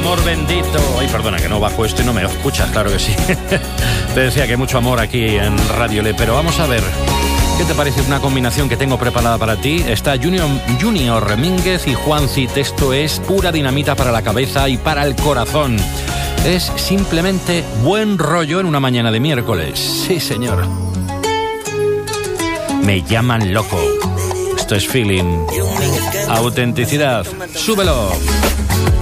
amor bendito. Ay, perdona, que no bajo esto y no me escuchas, claro que sí. Te decía que hay mucho amor aquí en Radio Le, pero vamos a ver. ¿Qué te parece una combinación que tengo preparada para ti? Está Junior Mínguez y Juan Cid. Esto es pura dinamita para la cabeza y para el corazón. Es simplemente buen rollo en una mañana de miércoles. Sí, señor. Me llaman loco. Esto es feeling. Autenticidad. Súbelo.